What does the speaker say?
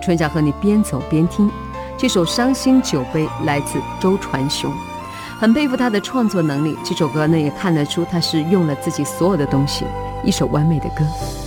春想和你边走边听。这首《伤心酒杯》来自周传雄，很佩服他的创作能力。这首歌呢，也看得出他是用了自己所有的东西，一首完美的歌。